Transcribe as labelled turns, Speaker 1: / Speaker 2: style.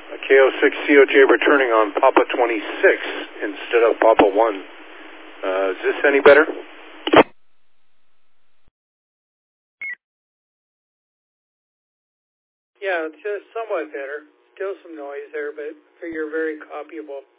Speaker 1: KO6 COJ returning on Papa 26 instead of Papa 1. Is this any better?
Speaker 2: Yeah, it's just somewhat better. Still some noise there, but figure very copyable.